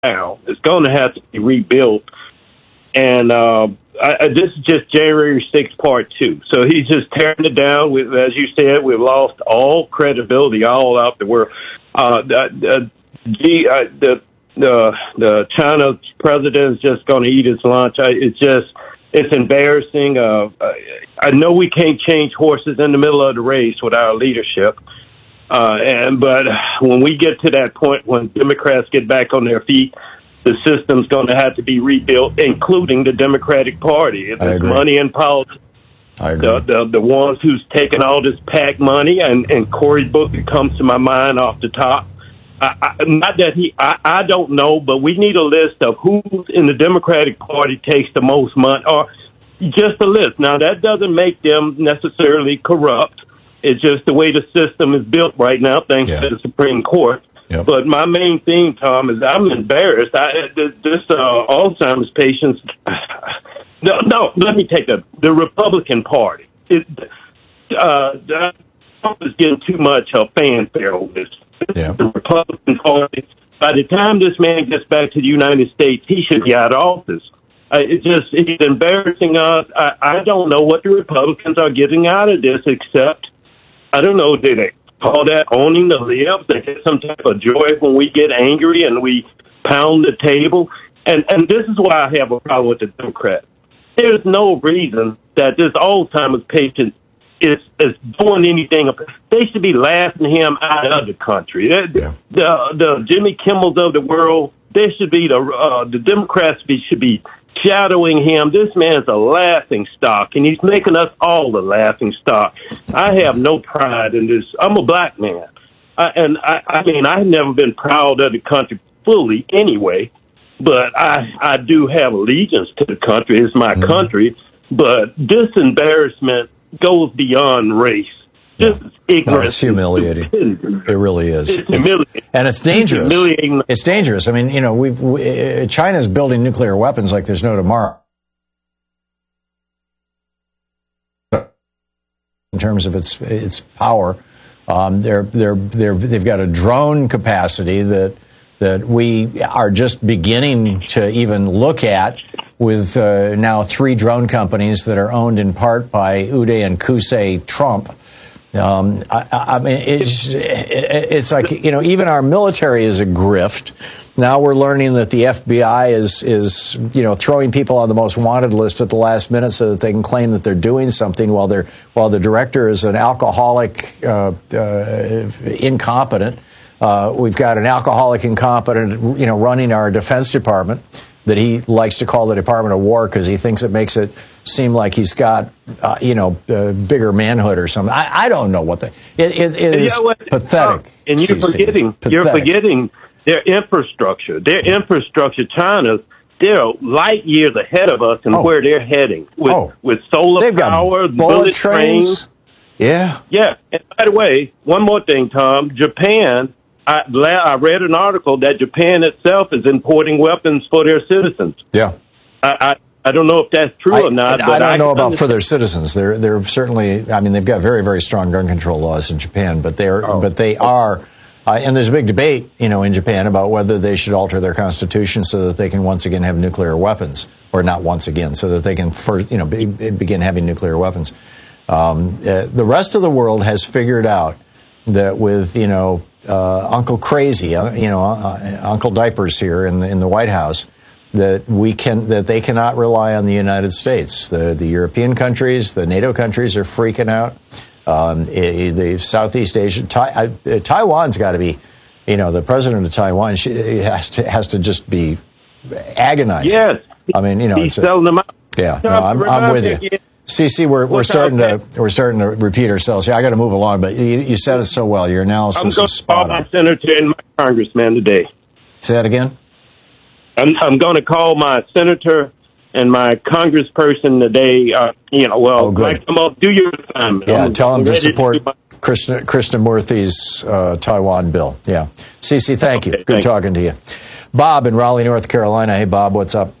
down. It's going to have to be rebuilt. And this is just January 6th, part 2. So he's just tearing it down. As you said, we've lost all credibility all out the world. The China president is just going to eat his lunch. It's embarrassing. I know we can't change horses in the middle of the race with our leadership. But when we get to that point, when Democrats get back on their feet, the system's going to have to be rebuilt, including the Democratic Party. There's money in politics. I agree. The ones who's taking all this PAC money, and Cory Booker comes to my mind off the top. I don't know, but we need a list of who in the Democratic Party takes the most money, or just a list. Now, that doesn't make them necessarily corrupt. It's just the way the system is built right now, thanks to the Supreme Court. Yep. But my main thing, Tom, is I'm embarrassed. This Alzheimer's patients. No. Let me take the Republican Party. Trump is getting too much fanfare over this. Yeah. The Republican Party. By the time this man gets back to the United States, he should be out of office. It's embarrassing us. I don't know what the Republicans are getting out of this, except I don't know. Do they call that owning the libs? They get some type of joy when we get angry and we pound the table. And this is why I have a problem with the Democrats. There's no reason that this Alzheimer's patient is doing anything. They should be laughing him out of the country. The Jimmy Kimmels of the world, they should be the Democrats should be shadowing him. This man's a laughing stock, and he's making us all the laughing stock. I have no pride in this. I'm a black man. I mean, I've never been proud of the country fully anyway, but I do have allegiance to the country. It's my country. But this embarrassment goes beyond race. This is ignorant. No, it's humiliating. It really is. It's humiliating. And it's dangerous. It's dangerous. I mean, China's building nuclear weapons like there's no tomorrow. In terms of its power, they've got a drone capacity that we are just beginning to even look at, with now 3 drone companies that are owned in part by Uday and Qusay Trump. I mean, it's like, even our military is a grift. Now we're learning that the FBI is throwing people on the most wanted list at the last minute so that they can claim that they're doing something while the director is an alcoholic, incompetent. We've got an alcoholic incompetent, running our Defense Department that he likes to call the Department of War because he thinks it makes it seem like he's got, bigger manhood or something. I don't know what it is pathetic. And you're forgetting their infrastructure. Their infrastructure, China, they're light years ahead of us and where they're heading with solar power, bullet trains. Yeah. Yeah. And by the way, one more thing, Tom. Japan. I read an article that Japan itself is importing weapons for their citizens. Yeah. I don't know if that's true or not. But I don't know about for their citizens. They're certainly. I mean, they've got very, very strong gun control laws in Japan, but they are. And there's a big debate, in Japan about whether they should alter their constitution so that they can once again have nuclear weapons, or not once again, so that they can begin having nuclear weapons. The rest of the world has figured out that with Uncle Crazy, Uncle Diapers here in the White House, that they cannot rely on the United States. The European countries, the NATO countries are freaking out. The Southeast Asia, Taiwan's got to be, the president of Taiwan has to just be agonized. Yes, I mean, he's selling them out. Yeah, no, I'm with you. CC, we're starting to repeat ourselves. Yeah, I got to move along, but you said it so well. Your analysis is spot on. I'm going to call my senator and my congressman today. Say that again. I'm going to call my senator and my congressperson today. Good. Come on, do your assignment. Yeah, tell them to support Krishnamurthy's Taiwan bill. Yeah, CC, thank you. Good talking to you. Bob in Raleigh, North Carolina. Hey, Bob, what's up?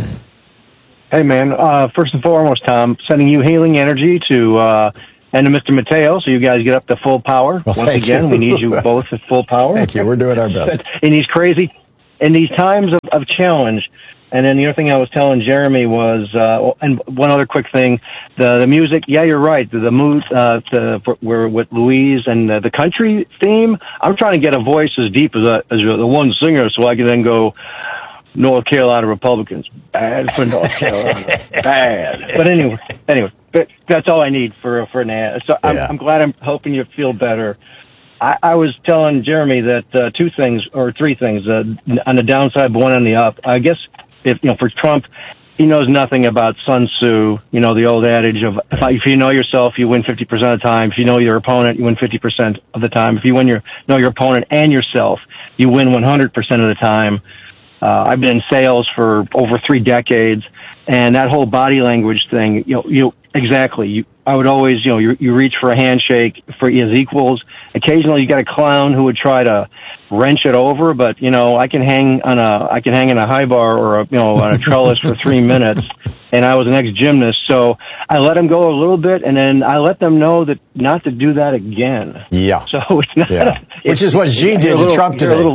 Hey, man. First and foremost, Tom, sending you healing energy to and to Mr. Mateo, so you guys get up to full power. Well, Once again, we need you both at full power. Thank you. We're doing our best. And he's crazy. in these times of challenge. And then the other thing I was telling Jeremy was, and one other quick thing, the music. Yeah, you're right. The mood, we're with Louise and the country theme. I'm trying to get a voice as deep as the one singer, so I can then go, North Carolina Republicans, bad for North Carolina, bad. But anyway, that's all I need for an ad. So I'm glad. I'm hoping you feel better. I was telling Jeremy that three things on the downside, but one on the up. I guess if for Trump, he knows nothing about Sun Tzu. The old adage of if you know yourself, you win 50% of the time. If you know your opponent, you win 50% of the time. If you know your opponent and yourself, you win 100% of the time. I've been in sales for over 3 decades, and that whole body language thing, exactly. I would always, you reach for a handshake for as equals. Occasionally, you got a clown who would try to wrench it over, but I can hang in a high bar or on a trellis for 3 minutes. And I was an ex-gymnast, so I let them go a little bit, and then I let them know that not to do that again. Yeah. So it's not, which is what Xi did to Trump today.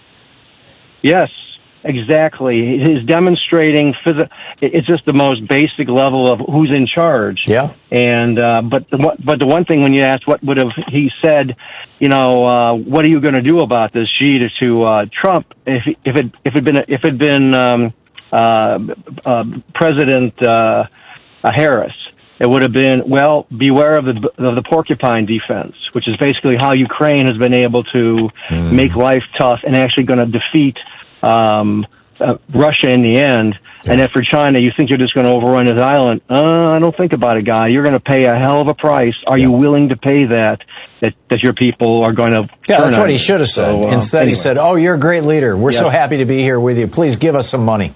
Yes. Exactly. He's demonstrating it's just the most basic level of who's in charge. Yeah. And but the one thing when you asked what would have he said, what are you going to do about this, Xi to Trump? If it had been President Harris, it would have been, well, beware of the porcupine defense, which is basically how Ukraine has been able to make life tough and actually going to defeat Russia in the end. Yeah. And if for China, you think you're just going to overrun his island, I don't think about it, guy. You're going to pay a hell of a price. Are you willing to pay that your people are going to that's what he should have said. So, instead, he said, oh, you're a great leader. We're so happy to be here with you. Please give us some money.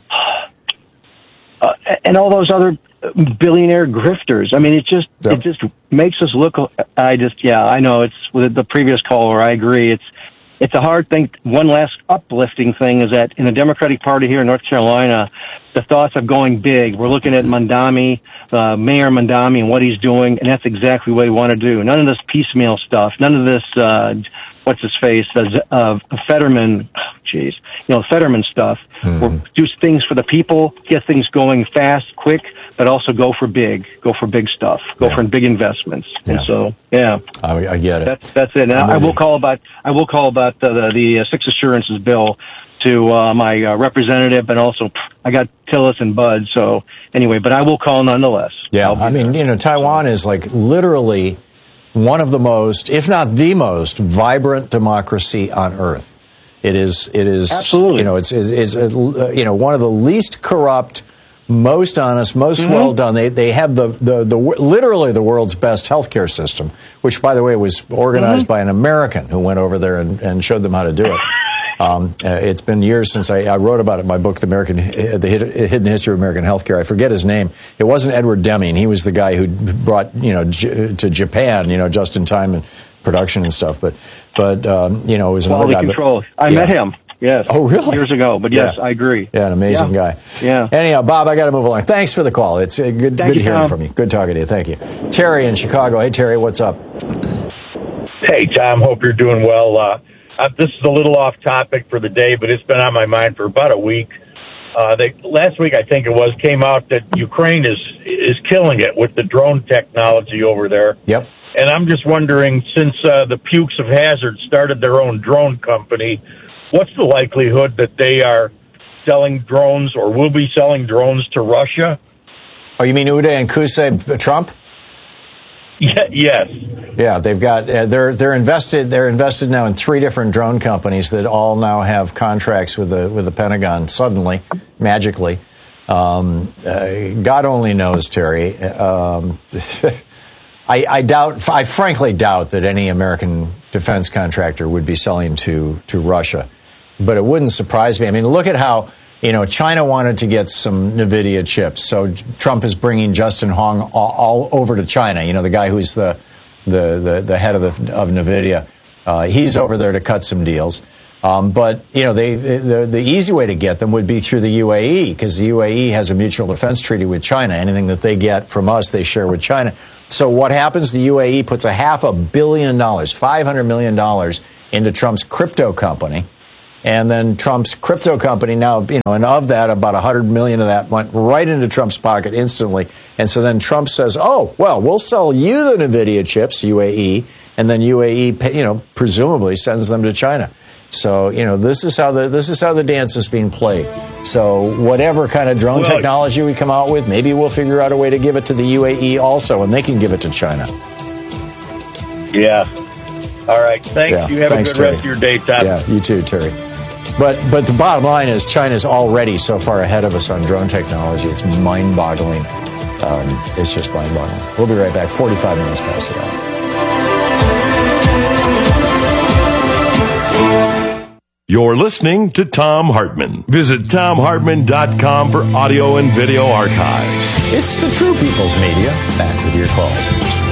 And all those other billionaire grifters. I mean, it just makes us look. I know it's with the previous caller. I agree. It's a hard thing. One last uplifting thing is that in the Democratic Party here in North Carolina, the thoughts of going big. We're looking at Mamdani, Mayor Mamdani, and what he's doing, and that's exactly what we want to do. None of this piecemeal stuff. None of this, what's his face, Fetterman, Fetterman stuff. We'll do things for the people, get things going fast, quick, but also go for big stuff, go for big investments. And so, I get it. That's it. And I will call about the Six Assurances bill to my representative, and also I got Tillis and Bud. So anyway, but I will call nonetheless. Yeah, I mean, Taiwan is like literally one of the most, if not the most, vibrant democracy on earth. It is absolutely. It's one of the least corrupt, most honest, most well done. They have the literally the world's best healthcare system, which, by the way, was organized by an American who went over there and showed them how to do it. It's been years since I wrote about it in my book, The Hidden History of American Healthcare. I forget his name. It wasn't Edward Deming. He was the guy who brought to Japan, just in time and production and stuff. But it was another guy. Quality control. I met him. Yes. Oh, really? Years ago. But yes, I agree. Yeah, an amazing guy. Yeah. Anyhow, Bob, I got to move along. Thanks for the call. It's good hearing from you. Good talking to you. Thank you. Terry in Chicago. Hey, Terry, what's up? Hey, Tom. Hope you're doing well. This is a little off topic for the day, but it's been on my mind for about a week. Last week, I think it was, came out that Ukraine is killing it with the drone technology over there. Yep. And I'm just wondering, since the Pukes of Hazard started their own drone company, what's the likelihood that they are selling drones or will be selling drones to Russia? Oh, you mean Uday and Qusay Trump? Yes. Yeah, they've got they're invested now in 3 different drone companies that all now have contracts with the Pentagon. Suddenly, magically, God only knows, Terry. I frankly doubt that any American defense contractor would be selling to Russia, but it wouldn't surprise me. I mean, look at how China wanted to get some NVIDIA chips, so Trump is bringing Justin Hong all over to China. The guy who's the head of NVIDIA. He's over there to cut some deals. But the easy way to get them would be through the UAE, because the UAE has a mutual defense treaty with China. Anything that they get from us, they share with China. So what happens? The UAE puts $500 million, $500 million into Trump's crypto company. And then Trump's crypto company now, and of that, about 100 million of that went right into Trump's pocket instantly. And so then Trump says, oh, well, we'll sell you the NVIDIA chips, UAE, and then UAE, presumably sends them to China. So, this is how the dance is being played. So whatever kind of drone technology we come out with, maybe we'll figure out a way to give it to the UAE also, and they can give it to China. Yeah. All right. Thanks. Yeah, you have a good rest of your day, Tom. Yeah, you too, Terry. But the bottom line is China's already so far ahead of us on drone technology. It's mind-boggling. It's just mind-boggling. We'll be right back. 45 minutes past the hour. You're listening to Thom Hartmann. Visit ThomHartmann.com for audio and video archives. It's the True People's Media. Back with your calls in just a minute.